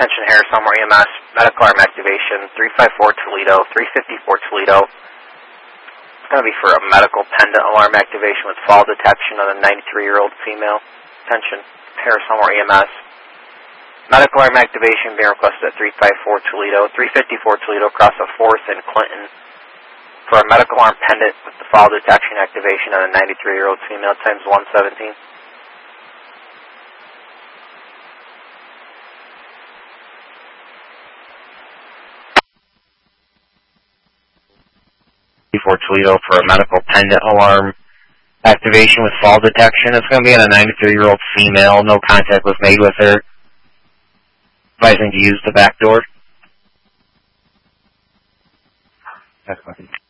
Attention Harris Elmore EMS, medical arm activation, 354 Toledo, 354 Toledo. It's going to be for a medical pendant alarm activation with fall detection on a 93-year-old female. Attention Harris Elmore EMS. Medical arm activation being requested at 354 Toledo, 354 Toledo across the 4th and Clinton for a medical arm pendant with the fall detection activation on a 93-year-old female, times 117. 354 Toledo for a medical pendant alarm activation with fall detection. It's going to be on a 93-year-old female. No contact was made with her. Advising to use the back door.